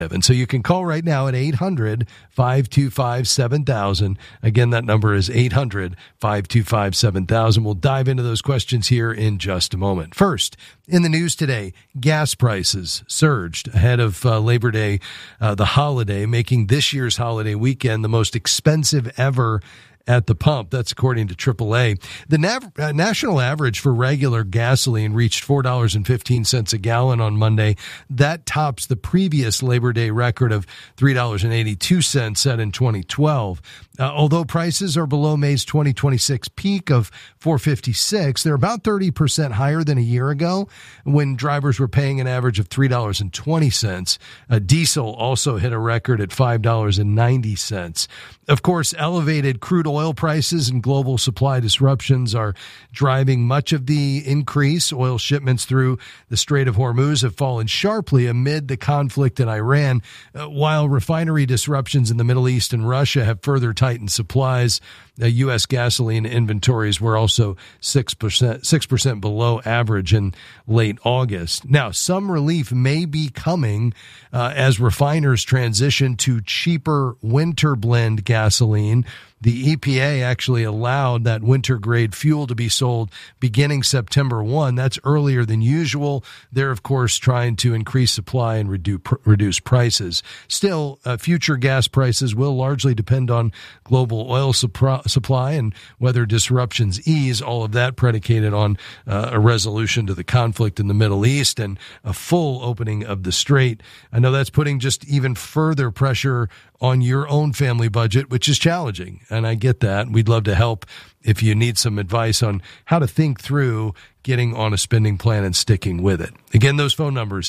And so you can call right now at 800-525-7000. Again, that number is 800-525-7000. We'll dive into those questions here in just a moment. First, in the news today, gas prices surged ahead of Labor Day, the holiday, making this year's holiday weekend the most expensive ever at the pump. That's according to AAA. The national average for regular gasoline reached $4.15 a gallon on Monday. That tops the previous Labor Day record of $3.82 set in 2012. Although prices are below May's 2026 peak of $4.56, they're about 30% higher than a year ago when drivers were paying an average of $3.20. Diesel also hit a record at $5.90. Of course, elevated crude oil prices and global supply disruptions are driving much of the increase. Oil shipments through the Strait of Hormuz have fallen sharply amid the conflict in Iran, while refinery disruptions in the Middle East and Russia have further tightened supplies. U.S. gasoline inventories were also 6% below average in late August. Now, some relief may be coming as refiners transition to cheaper winter blend gasoline. The EPA actually allowed that winter-grade fuel to be sold beginning September 1. That's earlier than usual. They're, of course, trying to increase supply and reduce prices. Still, future gas prices will largely depend on global oil supply and whether disruptions ease, all of that predicated on a resolution to the conflict in the Middle East and a full opening of the Strait. I know that's putting just even further pressure on your own family budget, which is challenging. And I get that. We'd love to help if you need some advice on how to think through getting on a spending plan and sticking with it. Again, those phone numbers,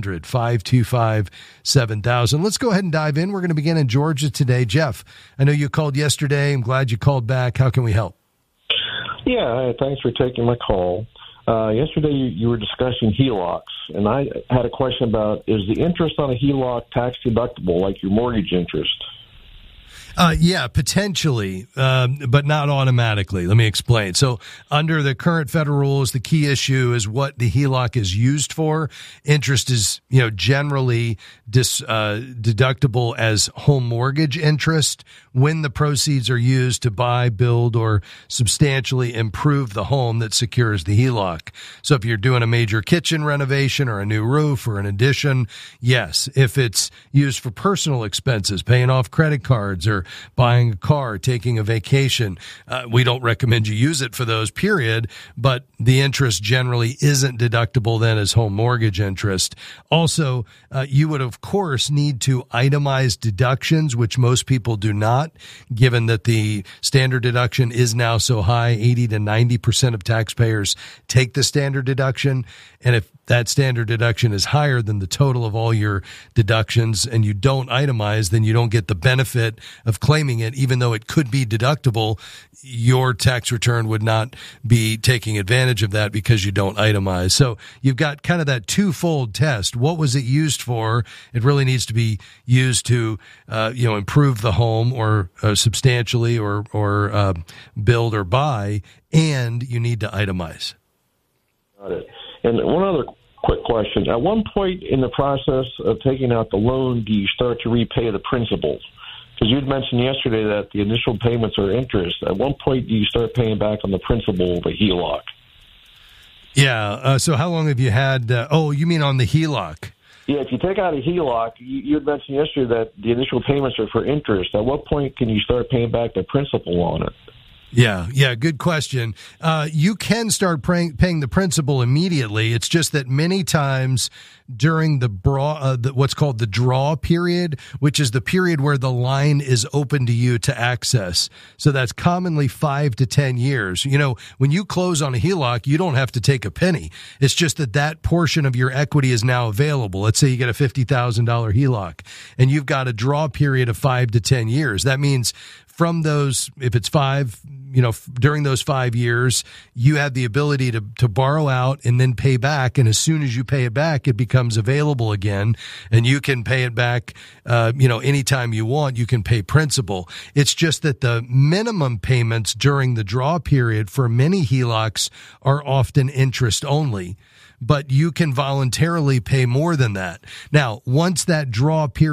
800-525-7000. Let's go ahead and dive in. We're going to begin in Georgia today. Jeff, I know you called yesterday. I'm glad you called back. How can we help? Yeah, thanks for taking my call. Yesterday you were discussing HELOCs, and I had a question about, is the interest on a HELOC tax deductible like your mortgage interest? Yeah, potentially, but not automatically. Let me explain. So under the current federal rules, the key issue is what the HELOC is used for. Interest is, generally deductible as home mortgage interest when the proceeds are used to buy, build, or substantially improve the home that secures the HELOC. So if you're doing a major kitchen renovation or a new roof or an addition, yes. If it's used for personal expenses, paying off credit cards or buying a car, taking a vacation, we don't recommend you use it for those, period. But the interest generally isn't deductible then as home mortgage interest. Also, you would, of course, need to itemize deductions, which most people do not, given that the standard deduction is now so high, 80 to 90% of taxpayers take the standard deduction. And if that standard deduction is higher than the total of all your deductions and you don't itemize, then you don't get the benefit of claiming it, even though it could be deductible. Your tax return would not be taking advantage of that because you don't itemize. So you've got kind of that twofold test. What was it used for? It really needs to be used to, improve the home or substantially or build or buy, and you need to itemize. Got it. And one other quick question. At one point in the process of taking out the loan, do you start to repay the principal? Because you had mentioned yesterday that the initial payments are interest. At one point, do you start paying back on the principal of the HELOC? Yeah. So how long have you had? You mean on the HELOC? Yeah, if you take out a HELOC, you had mentioned yesterday that the initial payments are for interest. At what point can you start paying back the principal on it? Yeah, good question. You can start paying the principal immediately. It's just that many times during what's called the draw period, which is the period where the line is open to you to access. So that's commonly 5 to 10 years. When you close on a HELOC, you don't have to take a penny. It's just that portion of your equity is now available. Let's say you get a $50,000 HELOC and you've got a draw period of 5 to 10 years. That means from those, if it's 5, during those 5 years, you have the ability to borrow out and then pay back. And as soon as you pay it back, it becomes available again. And you can pay it back, anytime you want. You can pay principal. It's just that the minimum payments during the draw period for many HELOCs are often interest only. but you can voluntarily pay more than that. Now, once that draw period